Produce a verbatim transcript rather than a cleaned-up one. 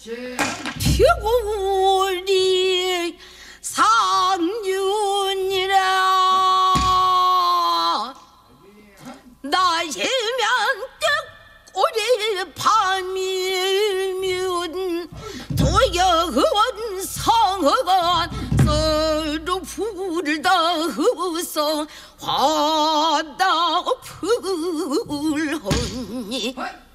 피고리 상윤이라 나시면 뜻꼬리 밤이면 도여원 성허건 서로 불다 흡서 화다 불허니